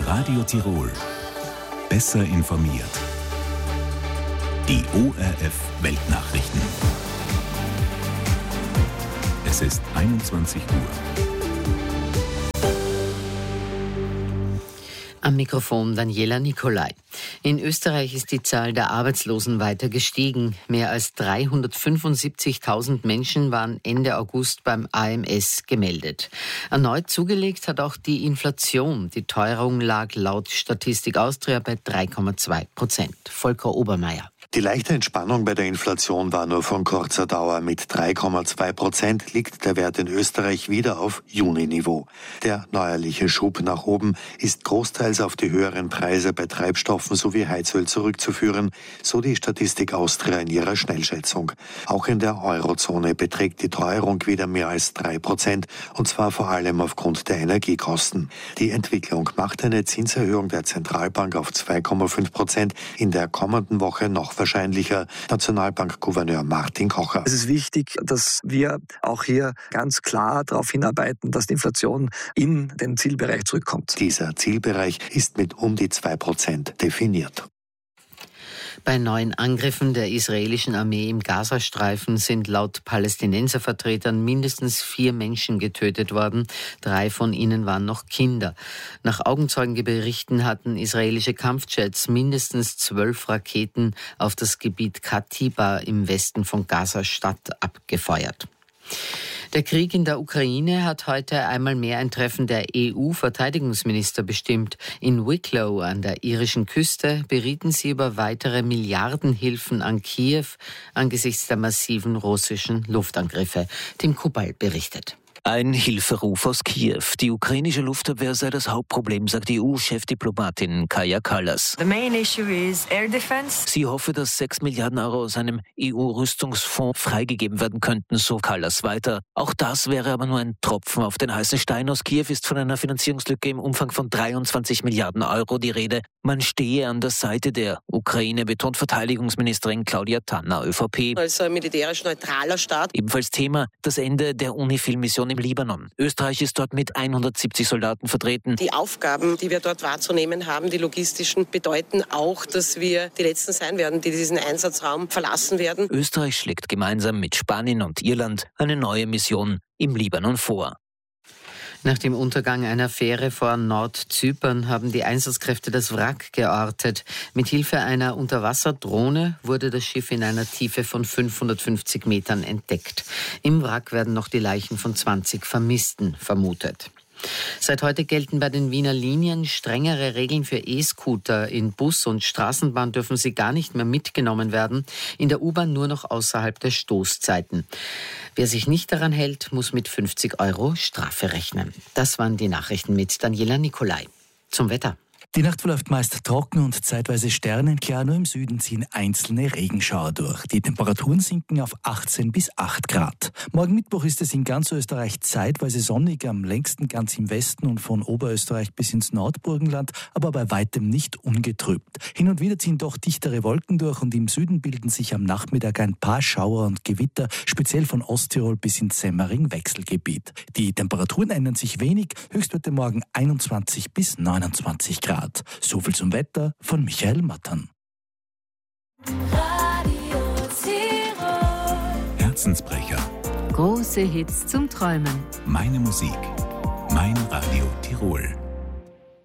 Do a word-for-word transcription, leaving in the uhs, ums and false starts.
Radio Tirol. Besser informiert. Die O R F Weltnachrichten. Es ist einundzwanzig Uhr. Am Mikrofon Daniela Nicolai. In Österreich ist die Zahl der Arbeitslosen weiter gestiegen. Mehr als dreihundertfünfundsiebzigtausend Menschen waren Ende August beim A M S gemeldet. Erneut zugelegt hat auch die Inflation. Die Teuerung lag laut Statistik Austria bei drei Komma zwei Prozent. Volker Obermeier. Die leichte Entspannung bei der Inflation war nur von kurzer Dauer. Mit drei Komma zwei Prozent liegt der Wert in Österreich wieder auf Juni-Niveau. Der neuerliche Schub nach oben ist großteils auf die höheren Preise bei Treibstoffen sowie Heizöl zurückzuführen, so die Statistik Austria in ihrer Schnellschätzung. Auch in der Eurozone beträgt die Teuerung wieder mehr als drei Prozent, und zwar vor allem aufgrund der Energiekosten. Die Entwicklung macht eine Zinserhöhung der Zentralbank auf zwei Komma fünf Prozent in der kommenden Woche noch wahrscheinlicher. Nationalbankgouverneur Martin Kocher. Es ist wichtig, dass wir auch hier ganz klar darauf hinarbeiten, dass die Inflation in den Zielbereich zurückkommt. Dieser Zielbereich ist mit um die zwei Prozent definiert. Bei neuen Angriffen der israelischen Armee im Gazastreifen sind laut Palästinenservertretern mindestens vier Menschen getötet worden. Drei von ihnen waren noch Kinder. Nach Augenzeugenberichten hatten israelische Kampfjets mindestens zwölf Raketen auf das Gebiet Katiba im Westen von Gaza-Stadt abgefeuert. Der Krieg in der Ukraine hat heute einmal mehr ein Treffen der E U-Verteidigungsminister bestimmt. In Wicklow an der irischen Küste berieten sie über weitere Milliardenhilfen an Kiew angesichts der massiven russischen Luftangriffe. Tim Kubal berichtet. Ein Hilferuf aus Kiew. Die ukrainische Luftabwehr sei das Hauptproblem, sagt E U-Chefdiplomatin Kaja Kallas. The main issue is air defense. Sie hoffe, dass sechs Milliarden Euro aus einem E U-Rüstungsfonds freigegeben werden könnten, so Kallas weiter. Auch das wäre aber nur ein Tropfen auf den heißen Stein. Aus Kiew ist von einer Finanzierungslücke im Umfang von dreiundzwanzig Milliarden Euro die Rede. Man stehe an der Seite der Ukraine, betont Verteidigungsministerin Claudia Tanner, ÖVP. Als ein militärisch neutraler Staat. Ebenfalls Thema das Ende der UNIFIL-Mission im Libanon. Österreich ist dort mit hundertsiebzig Soldaten vertreten. Die Aufgaben, die wir dort wahrzunehmen haben, die logistischen, bedeuten auch, dass wir die Letzten sein werden, die diesen Einsatzraum verlassen werden. Österreich schlägt gemeinsam mit Spanien und Irland eine neue Mission im Libanon vor. Nach dem Untergang einer Fähre vor Nordzypern haben die Einsatzkräfte das Wrack geortet. Mit Hilfe einer Unterwasserdrohne wurde das Schiff in einer Tiefe von fünfhundertfünfzig Metern entdeckt. Im Wrack werden noch die Leichen von zwanzig Vermissten vermutet. Seit heute gelten bei den Wiener Linien strengere Regeln für E-Scooter. In Bus und Straßenbahn dürfen sie gar nicht mehr mitgenommen werden, in der U-Bahn nur noch außerhalb der Stoßzeiten. Wer sich nicht daran hält, muss mit fünfzig Euro Strafe rechnen. Das waren die Nachrichten mit Daniela Nicolai. Zum Wetter. Die Nacht verläuft meist trocken und zeitweise sternenklar, nur im Süden ziehen einzelne Regenschauer durch. Die Temperaturen sinken auf achtzehn bis acht Grad. Morgen Mittwoch ist es in ganz Österreich zeitweise sonnig, am längsten ganz im Westen und von Oberösterreich bis ins Nordburgenland, aber bei weitem nicht ungetrübt. Hin und wieder ziehen doch dichtere Wolken durch und im Süden bilden sich am Nachmittag ein paar Schauer und Gewitter, speziell von Osttirol bis ins Semmering-Wechselgebiet. Die Temperaturen ändern sich wenig, Höchstwerte morgen einundzwanzig bis neunundzwanzig Grad. So viel zum Wetter von Michael Mattern. Radio Tirol. Herzensbrecher. Große Hits zum Träumen. Meine Musik. Mein Radio Tirol.